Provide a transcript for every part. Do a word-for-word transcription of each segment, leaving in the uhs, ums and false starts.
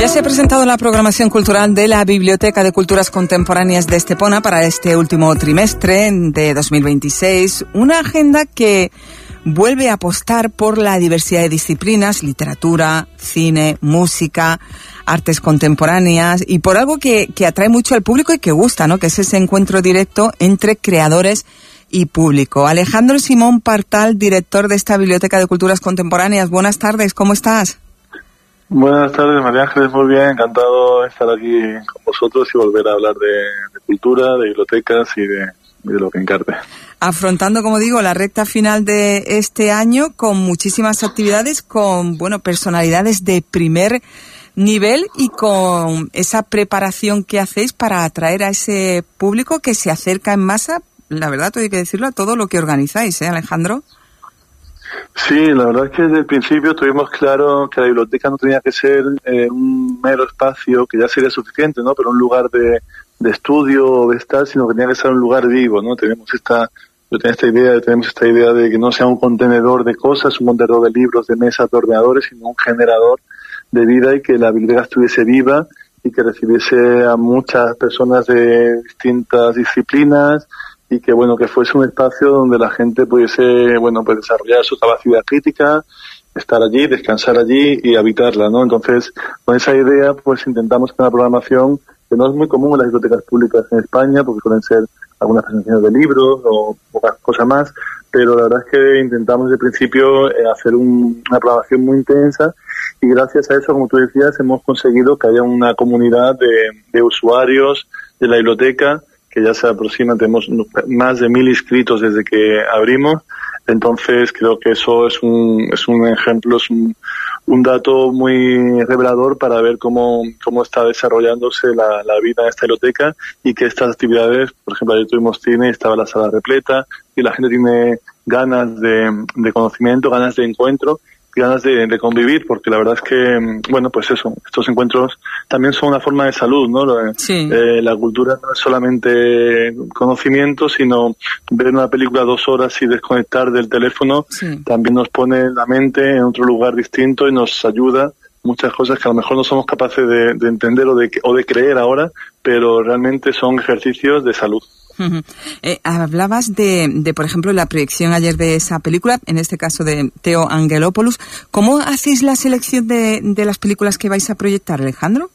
Ya se ha presentado la programación cultural de la Biblioteca de Culturas Contemporáneas de Estepona para este último trimestre de dos mil veintiséis, una agenda que vuelve a apostar por la diversidad de disciplinas, literatura, cine, música, artes contemporáneas y por algo que, que atrae mucho al público y que gusta, ¿no? Que es ese encuentro directo entre creadores y público. Alejandro Simón Partal, director de esta Biblioteca de Culturas Contemporáneas. Buenas tardes, ¿cómo estás? Buenas tardes, María Ángeles, muy bien, encantado de estar aquí con vosotros y volver a hablar de, de cultura, de bibliotecas y de, de lo que encarte. Afrontando, como digo, la recta final de este año con muchísimas actividades, con, bueno, personalidades de primer nivel y con esa preparación que hacéis para atraer a ese público que se acerca en masa, la verdad, hay que decirlo, a todo lo que organizáis, ¿eh, Alejandro? Sí, la verdad es que desde el principio tuvimos claro que la biblioteca no tenía que ser eh, un mero espacio, que ya sería suficiente, ¿no? Pero un lugar de, de estudio o de estar, sino que tenía que ser un lugar vivo, ¿no? Tenemos esta, yo tenía esta idea, tenemos esta idea de que no sea un contenedor de cosas, un contenedor de libros, de mesas, de ordenadores, sino un generador de vida y que la biblioteca estuviese viva y que recibiese a muchas personas de distintas disciplinas y que, bueno, que fuese un espacio donde la gente pudiese, bueno, pues desarrollar su capacidad crítica, estar allí, descansar allí y habitarla, ¿no? Entonces, con esa idea, pues intentamos que una programación que no es muy común en las bibliotecas públicas en España, porque suelen ser algunas presentaciones de libros o pocas cosas más, pero la verdad es que intentamos desde el principio eh, hacer un, una programación muy intensa y gracias a eso, como tú decías, hemos conseguido que haya una comunidad de, de usuarios de la biblioteca que ya se aproxima, tenemos más de mil inscritos desde que abrimos, entonces creo que eso es un es un ejemplo, es un, un dato muy revelador para ver cómo cómo está desarrollándose la, la vida en esta biblioteca y que estas actividades, por ejemplo, ayer tuvimos cine, estaba la sala repleta y la gente tiene ganas de, de conocimiento, ganas de encuentro, ganas de, de convivir, porque la verdad es que, bueno, pues eso, estos encuentros también son una forma de salud, ¿no? Sí. Eh, la cultura no es solamente conocimiento, sino ver una película dos horas y desconectar del teléfono, sí. También nos pone la mente en otro lugar distinto y nos ayuda muchas cosas que a lo mejor no somos capaces de, de entender o de, o de creer ahora, pero realmente son ejercicios de salud. Uh-huh. Eh, hablabas de, de, por ejemplo, la proyección ayer de esa película, en este caso de Theo Angelopoulos. ¿Cómo hacéis la selección de, de las películas que vais a proyectar, Alejandro?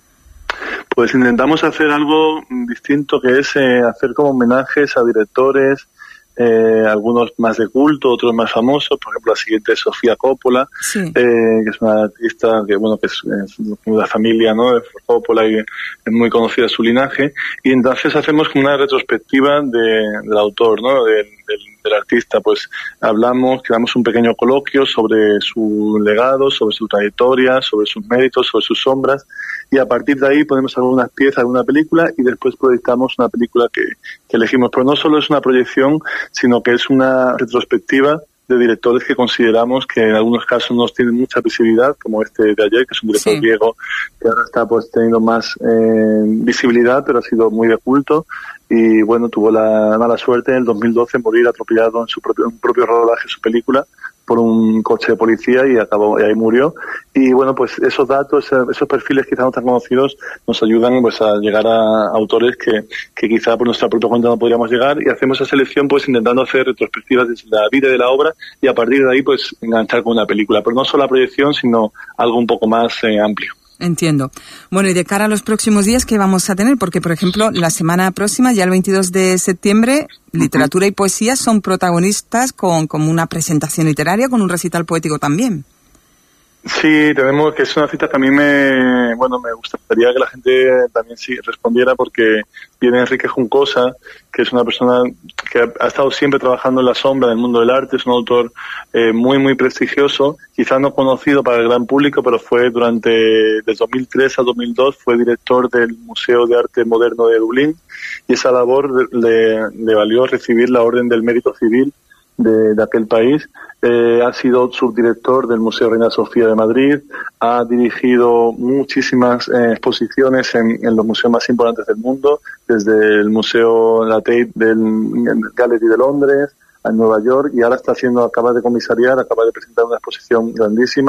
Pues intentamos hacer algo distinto, que es eh, hacer como homenajes a directores, eh, algunos más de culto, otros más famosos. Por ejemplo, la siguiente es Sofía Coppola, sí. eh, que es una artista que, bueno, que es, es de la familia, ¿no?, de Coppola y es muy conocida su linaje. Y entonces hacemos como una retrospectiva de, del autor, ¿no?, del, del, del artista. Pues hablamos, creamos un pequeño coloquio sobre su legado, sobre su trayectoria, sobre sus méritos, sobre sus sombras. Y a partir de ahí ponemos algunas piezas de una película y después proyectamos una película que, que elegimos. Pero no solo es una proyección, sino que es una retrospectiva de directores que consideramos que en algunos casos no tienen mucha visibilidad, como este de ayer, que es un director sí. griego, que ahora está pues teniendo más eh, visibilidad, pero ha sido muy de culto. Y bueno, tuvo la mala suerte en el dos mil doce morir atropellado en su propio, en propio rodaje de su película por un coche de policía y acabó y ahí murió. Y bueno, pues esos datos, esos perfiles quizás no tan conocidos nos ayudan pues a llegar a autores que, que quizá por nuestra propia cuenta no podríamos llegar, y hacemos esa selección pues intentando hacer retrospectivas de la vida y de la obra y a partir de ahí pues enganchar con una película, pero no solo la proyección, sino algo un poco más eh, amplio. Entiendo. Bueno, y de cara a los próximos días, ¿qué vamos a tener? Porque, por ejemplo, la semana próxima, ya el veintidós de septiembre, literatura y poesía son protagonistas con, con una presentación literaria, con un recital poético también. Sí, tenemos que es una cita que a mí me, bueno, me gustaría que la gente también sí respondiera, porque viene Enrique Juncosa, que es una persona que ha, ha estado siempre trabajando en la sombra del mundo del arte, es un autor eh, muy, muy prestigioso, quizás no conocido para el gran público, pero fue durante, desde dos mil tres a dos mil dos, fue director del Museo de Arte Moderno de Dublín, y esa labor le, le valió recibir la Orden del Mérito Civil de, de aquel país. Eh, ha sido subdirector del Museo Reina Sofía de Madrid, ha dirigido muchísimas eh, exposiciones en, en los museos más importantes del mundo, desde el Museo La Tate del Gallery de Londres a Nueva York, y ahora está haciendo, acaba de comisariar, acaba de presentar una exposición grandísima,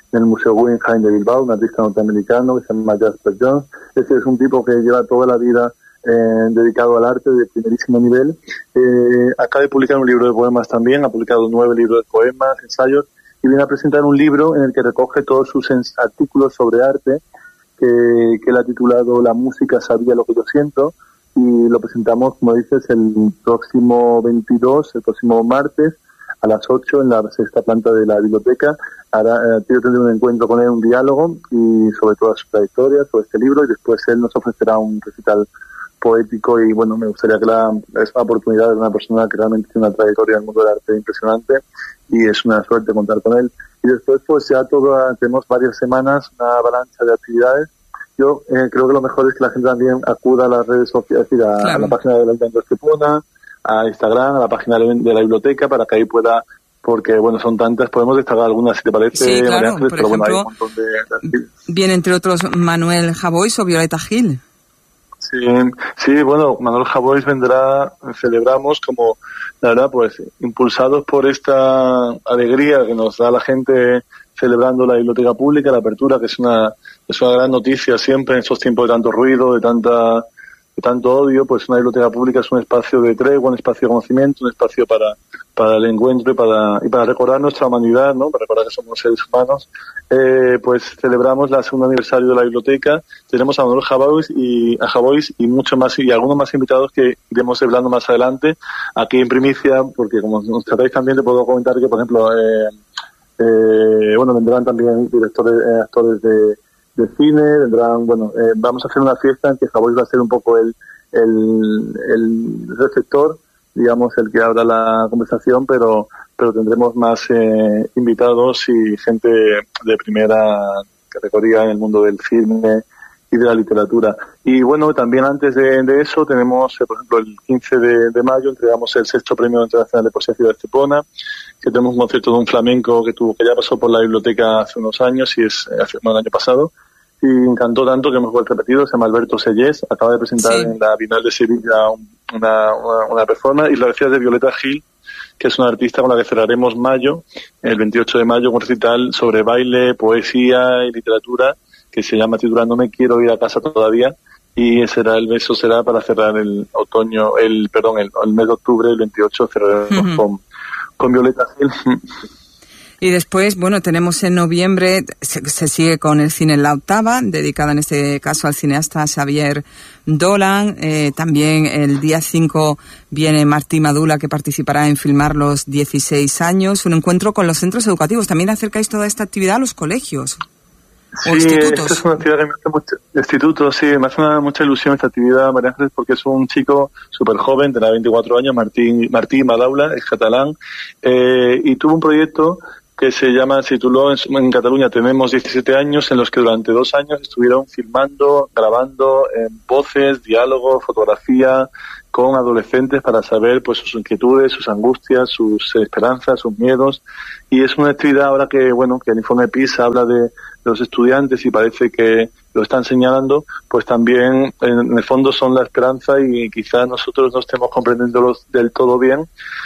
en el Museo Guggenheim de Bilbao, un artista norteamericano que se llama Jasper Jones. Ese es un tipo que lleva toda la vida eh, dedicado al arte de primerísimo nivel. Eh, acaba de publicar un libro de poemas también, ha publicado nueve libros de poemas, ensayos, y viene a presentar un libro en el que recoge todos sus artículos sobre arte, que, que él ha titulado La música sabía lo que yo siento, y lo presentamos, como dices, el próximo veintidós, el próximo martes, a las ocho, en la sexta planta de la biblioteca. Ahora eh, yo tendré un encuentro con él, un diálogo, y sobre toda su trayectoria, sobre este libro, y después él nos ofrecerá un recital poético. Y bueno, me gustaría que la, es una oportunidad de una persona que realmente tiene una trayectoria en el mundo del arte impresionante, y es una suerte contar con él. Y después, pues ya todo, tenemos varias semanas, una avalancha de actividades. Yo eh, creo que lo mejor es que la gente también acuda a las redes sociales, es decir, a, claro. a la página del Ayuntamiento de Estepona, a Instagram, a la página de la biblioteca, para que ahí pueda, porque bueno, son tantas, podemos destacar algunas si te parece. Sí, claro, Ángeles, por pero ejemplo, bueno, hay un montón de, de... viene entre otros Manuel Javois o Violeta Gil. Sí, sí, bueno, Manuel Javois vendrá, celebramos como, la verdad, pues impulsados por esta alegría que nos da la gente celebrando la biblioteca pública, la apertura, que es una es una gran noticia siempre en estos tiempos de tanto ruido, de tanta de tanto odio. Pues una biblioteca pública es un espacio de tregua, un espacio de conocimiento, un espacio para para el encuentro y para y para recordar nuestra humanidad, ¿no? Para recordar que somos seres humanos. Eh, pues celebramos el segundo aniversario de la biblioteca. Tenemos a Manuel Javois y a Javois y mucho más, y algunos más invitados que iremos hablando más adelante aquí en primicia, porque como nos tratáis también, te puedo comentar que, por ejemplo, eh, eh, bueno, vendrán también directores, eh, actores de de cine, vendrán, bueno, eh, vamos a hacer una fiesta en que Javois va a ser un poco el, el, el receptor, digamos, el que abra la conversación, pero pero tendremos más eh, invitados y gente de primera categoría en el mundo del cine y de la literatura. Y bueno, también antes de, de eso tenemos, eh, por ejemplo, el quince de, de mayo entregamos el sexto Premio Internacional de Poesía Ciudad de Estepona, que tenemos un concierto de un flamenco que tuvo que ya pasó por la biblioteca hace unos años, y es hace, bueno, el año pasado, y encantó tanto que hemos vuelto repetido. Se llama Alberto Sellés, acaba de presentar sí. en la Bienal de Sevilla una, una, una performance, y la decía de Violeta Gil, que es una artista con la que cerraremos mayo, el veintiocho de mayo, un recital sobre baile, poesía y literatura, que se llama titular No me quiero ir a casa todavía, y será el beso será para cerrar el otoño, el perdón, el, el mes de octubre, el veintiocho, cerraremos uh-huh. con, con Violeta Gil. Y después, bueno, tenemos en noviembre, se, se sigue con el cine en la octava, dedicada en este caso al cineasta Xavier Dolan. Eh, también el día cinco viene Martí Madula, que participará en filmar los dieciséis años. Un encuentro con los centros educativos. También acercáis toda esta actividad a los colegios. Sí, esta es una actividad que me hace mucho, institutos, sí, me hace una, mucha ilusión esta actividad, María Ángeles, porque es un chico súper joven, tendrá veinticuatro años, Martí, Martí Madaula, es catalán, eh, y tuvo un proyecto que se llama, se tituló en, en Cataluña tenemos diecisiete años, en los que durante dos años estuvieron filmando, grabando eh, voces, diálogos, fotografía con adolescentes para saber pues sus inquietudes, sus angustias, sus esperanzas, sus miedos. Y es una actividad ahora que, bueno, que el informe PISA habla de, de los estudiantes y parece que lo están señalando, pues también en el fondo son la esperanza, y quizás nosotros no estemos comprendiéndolos del todo bien.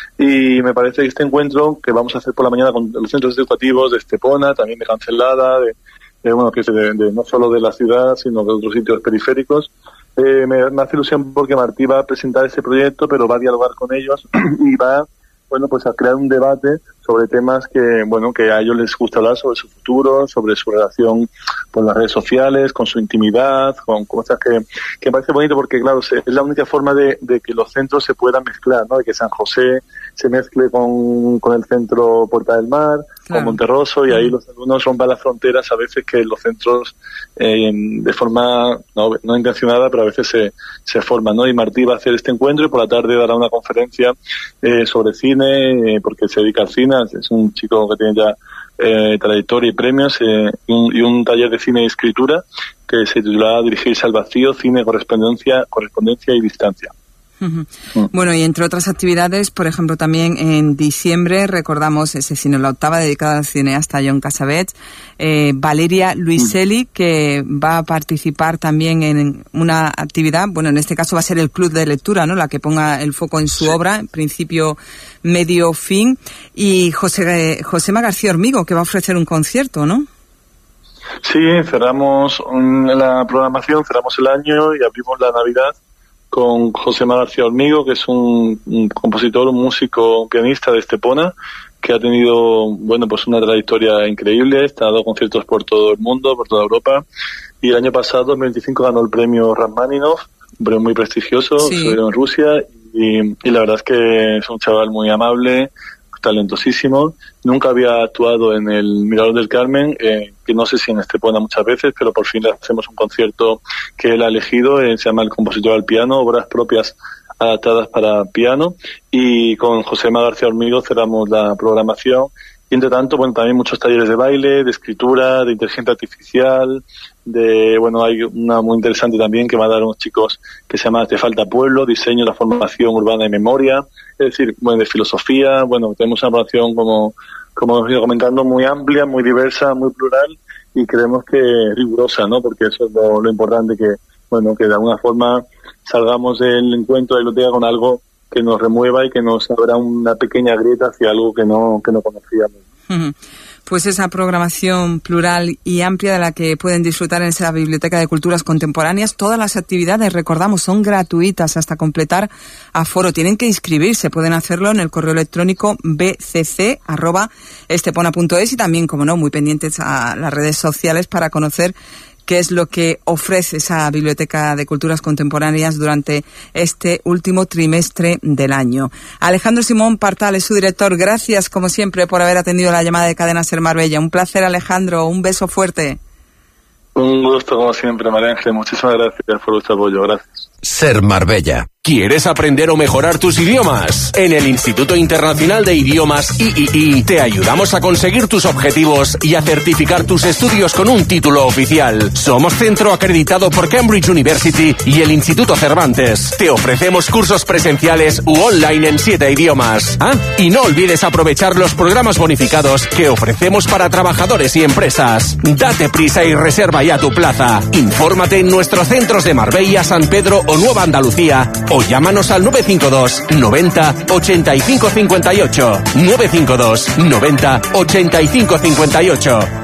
Y me parece que este encuentro que vamos a hacer por la mañana con los centros educativos de Estepona, también de Cancelada, de, de bueno, que es de, de, no solo de la ciudad, sino de otros sitios periféricos, eh, me, me hace ilusión porque Martí va a presentar ese proyecto, pero va a dialogar con ellos y va, bueno, pues a crear un debate sobre temas que, bueno, que a ellos les gusta hablar, sobre su futuro, sobre su relación con las redes sociales, con su intimidad, con cosas que, que me parece bonito, porque claro, se, es la única forma de, de que los centros se puedan mezclar, ¿no? De que San José se mezcle con, con el centro Puerta del Mar, claro, con Monterroso, y ahí los alumnos rompan las fronteras a veces que los centros eh, de forma no, no intencionada, pero a veces se, se forman, ¿no? Y Martí va a hacer este encuentro y por la tarde dará una conferencia eh, sobre cine, eh, porque se dedica al cine, es un chico que tiene ya eh, trayectoria y premios, eh, y, un, y un taller de cine y escritura que se titula Dirigirse al vacío, cine, correspondencia, correspondencia y distancia. Uh-huh. Mm. Bueno, y entre otras actividades, por ejemplo, también en diciembre recordamos ese cine la octava dedicada al cineasta John Cassavetes, eh, Valeria Luiselli, mm. que va a participar también en una actividad, bueno, en este caso va a ser el club de lectura, ¿no? La que ponga el foco en su sí. obra, en principio, medio, fin, y José, Josema García Hormigo, que va a ofrecer un concierto, ¿no? Sí, cerramos un, la programación, cerramos el año y abrimos la Navidad con Josemá García Hormigo, que es un, un compositor, un músico, un pianista de Estepona, que ha tenido, bueno, pues una trayectoria increíble, ha dado conciertos por todo el mundo, por toda Europa, y el año pasado, dos mil veinticinco, ganó el premio Rachmaninoff, un premio muy prestigioso, sí. Se dio en Rusia, y, y la verdad es que es un chaval muy amable, talentosísimo. Nunca había actuado en el Mirador del Carmen, eh, que no sé si en Estepona muchas veces, pero por fin le hacemos un concierto que él ha elegido, eh, se llama El compositor al piano, obras propias adaptadas para piano, y con Josemá García Hormigo cerramos la programación. Y entre tanto, bueno, también muchos talleres de baile, de escritura, de inteligencia artificial, de, bueno, hay una muy interesante también que van a dar unos chicos que se llama Te falta pueblo, diseño, la formación urbana y memoria, es decir, bueno, de filosofía, bueno, tenemos una formación como, como hemos ido comentando, muy amplia, muy diversa, muy plural, y creemos que rigurosa, ¿no? Porque eso es lo, lo importante, que, bueno, que de alguna forma salgamos del encuentro de la biblioteca con algo que nos remueva y que nos abra una pequeña grieta hacia algo que no, que no conocíamos. Pues esa programación plural y amplia de la que pueden disfrutar en esa Biblioteca de Culturas Contemporáneas. Todas las actividades, recordamos, son gratuitas hasta completar aforo. Tienen que inscribirse, pueden hacerlo en el correo electrónico b c c arroba estepona punto es y también, como no, muy pendientes a las redes sociales para conocer qué es lo que ofrece esa Biblioteca de Culturas Contemporáneas durante este último trimestre del año. Alejandro Simón Partal es su director. Gracias, como siempre, por haber atendido la llamada de Cadena Ser Marbella. Un placer, Alejandro. Un beso fuerte. Un gusto, como siempre, María Ángel. Muchísimas gracias por vuestro apoyo. Gracias. Ser Marbella. ¿Quieres aprender o mejorar tus idiomas? En el Instituto Internacional de Idiomas I I I te ayudamos a conseguir tus objetivos y a certificar tus estudios con un título oficial. Somos centro acreditado por Cambridge University y el Instituto Cervantes. Te ofrecemos cursos presenciales u online en siete idiomas. Ah, y no olvides aprovechar los programas bonificados que ofrecemos para trabajadores y empresas. Date prisa y reserva ya tu plaza. Infórmate en nuestros centros de Marbella, San Pedro o Nueva Andalucía, o llámanos al nueve cinco dos noventa ochenta y cinco cincuenta y ocho. nueve cinco dos noventa ochenta y cinco cincuenta y ocho.